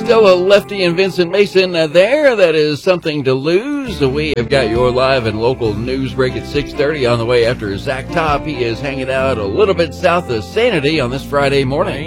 So, Lefty and Vincent Mason there. That is something to lose. We have got your live and local news break at 6:30 on the way after Zach Top. He is hanging out a little bit south of Sanity on this Friday morning.